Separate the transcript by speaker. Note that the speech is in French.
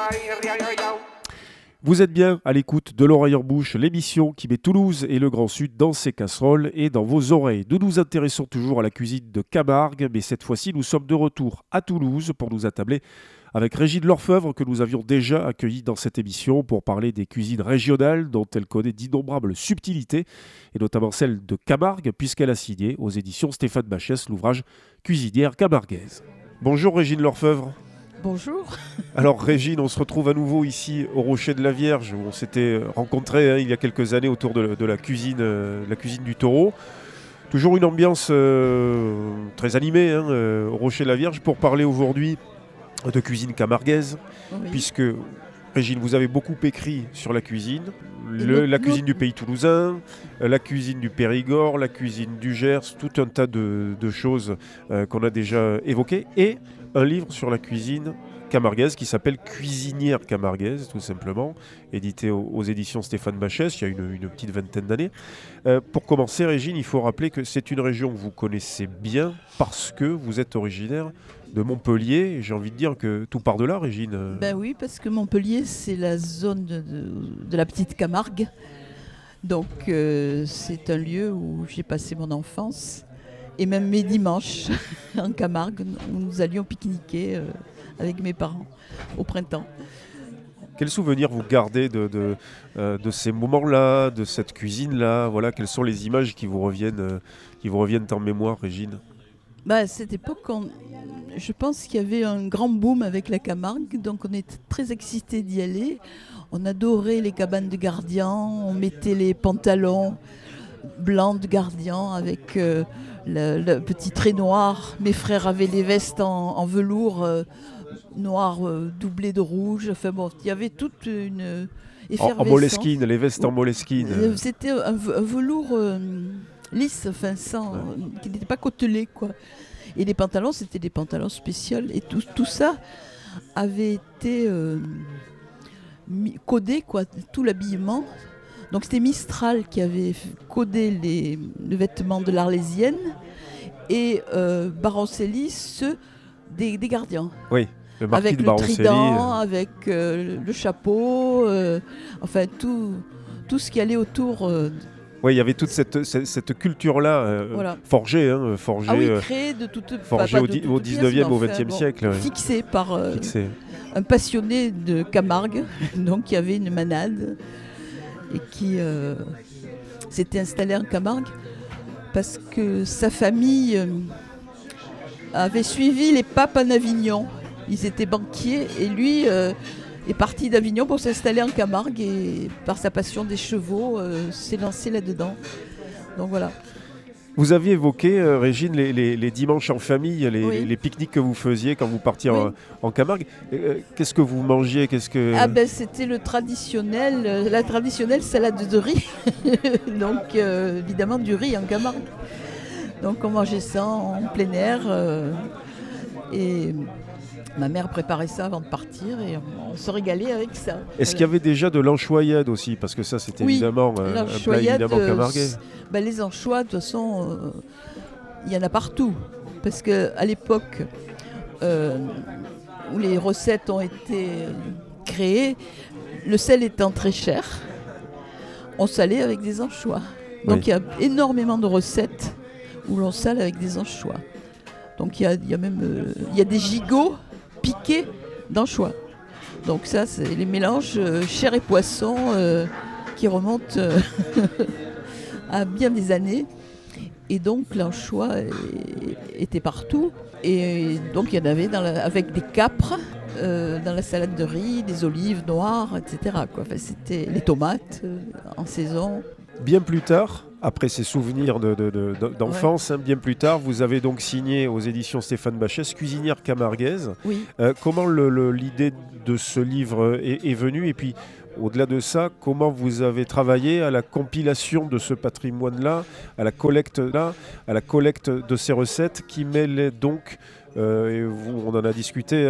Speaker 1: Vous êtes bien à l'écoute de l'Oreille en Bouche, l'émission qui met Toulouse et le Grand Sud dans ses casseroles et dans vos oreilles. Nous nous intéressons toujours à la cuisine de Camargue, mais cette fois-ci, nous sommes de retour à Toulouse pour nous attabler avec Régine Lorfeuvre, que nous avions déjà accueillie dans cette émission pour parler des cuisines régionales dont elle connaît d'innombrables subtilités, et notamment celle de Camargue, puisqu'elle a signé aux éditions Stéphane Bachès l'ouvrage Cuisinière camarguaise. Bonjour Régine Lorfeuvre.
Speaker 2: Bonjour.
Speaker 1: Alors Régine, on se retrouve à nouveau ici au Rocher de la Vierge, où on s'était rencontrés il y a quelques années autour de la cuisine du Taureau. Toujours une ambiance très animée au Rocher de la Vierge pour parler aujourd'hui de cuisine camarguaise,
Speaker 2: Oui.
Speaker 1: puisque Régine, vous avez beaucoup écrit sur la cuisine, la cuisine du pays toulousain, la cuisine du Périgord, la cuisine du Gers, tout un tas de choses qu'on a déjà évoquées, et un livre sur la cuisine camarguaise qui s'appelle Cuisinière camarguaise, tout simplement, édité aux éditions Stéphane Bachès, il y a une petite vingtaine d'années. Pour commencer, Régine, il faut rappeler que c'est une région que vous connaissez bien parce que vous êtes originaire de Montpellier. J'ai envie de dire que tout part de là, Régine.
Speaker 2: Ben oui, parce que Montpellier, c'est la zone de la petite Camargue. Donc c'est un lieu où j'ai passé mon enfance et même mes dimanches en Camargue, où nous allions pique-niquer avec mes parents au printemps.
Speaker 1: Quels souvenirs vous gardez de ces moments-là, de cette cuisine-là? Voilà, quelles sont les images qui vous reviennent en mémoire, Régine?
Speaker 2: À cette époque, je pense qu'il y avait un grand boom avec la Camargue, donc on était très excités d'y aller. On adorait les cabanes de gardiens, on mettait les pantalons blancs de gardiens avec le petit trait noir. Mes frères avaient les vestes en velours noir doublé de rouge. Enfin bon, il y avait toute une effervescence.
Speaker 1: En moleskine, les vestes en moleskine.
Speaker 2: C'était un velours lisse, enfin qui n'était pas côtelé, quoi. Et les pantalons, c'était des pantalons spéciaux. Et tout ça avait été codé, quoi, tout l'habillement. Donc c'était Mistral qui avait codé les vêtements de l'Arlésienne et Baroncelli ceux des gardiens.
Speaker 1: Oui, le marquis
Speaker 2: avec
Speaker 1: de
Speaker 2: le
Speaker 1: Baroncelli.
Speaker 2: Trident, avec le chapeau, enfin tout ce qui allait autour.
Speaker 1: Oui, il y avait toute cette culture-là
Speaker 2: Voilà.
Speaker 1: forgée,
Speaker 2: Ah oui, créée de toute
Speaker 1: forgée au 19e, au 20e siècle. Ouais.
Speaker 2: Fixée par
Speaker 1: Fixée.
Speaker 2: un passionné de Camargue, donc qui avait une manade et qui s'était installé en Camargue parce que sa famille avait suivi les papes en Avignon. Ils étaient banquiers et lui est parti d'Avignon pour s'installer en Camargue et par sa passion des chevaux s'est lancé là-dedans. Donc voilà.
Speaker 1: Vous aviez évoqué, Régine, les dimanches en famille,
Speaker 2: Oui.
Speaker 1: les pique-niques que vous faisiez quand vous partiez
Speaker 2: Oui.
Speaker 1: en Camargue. Qu'est-ce que vous mangiez?
Speaker 2: C'était la traditionnelle salade de riz. Donc évidemment du riz en Camargue. Donc on mangeait ça en plein air et ma mère préparait ça avant de partir et on se régalait avec ça.
Speaker 1: Est-ce qu'il y avait déjà de l'anchoyade aussi? Parce que ça, c'était évidemment un plat évidemment camarguais.
Speaker 2: Les anchois, de toute façon, il y en a partout. Parce qu'à l'époque où les recettes ont été créées, le sel étant très cher, on salait avec des anchois. Donc il y a énormément de recettes où l'on sale avec des anchois. Donc il y a des gigots piqués d'anchois. Donc ça, c'est les mélanges chair et poisson qui remontent à bien des années. Et donc l'anchois était partout. Et donc il y en avait avec des capres dans la salade de riz, des olives noires, etc. Quoi. Enfin, c'était les tomates en saison.
Speaker 1: Bien plus tard, après ces souvenirs d'enfance, bien plus tard, vous avez donc signé aux éditions Stéphane Bachès Cuisinière camarguaise.
Speaker 2: Oui.
Speaker 1: Comment l'idée de ce livre est venue? Et puis, au-delà de ça, comment vous avez travaillé à la compilation de ce patrimoine-là, à la collecte de ces recettes qui mêlent donc, on en a discuté,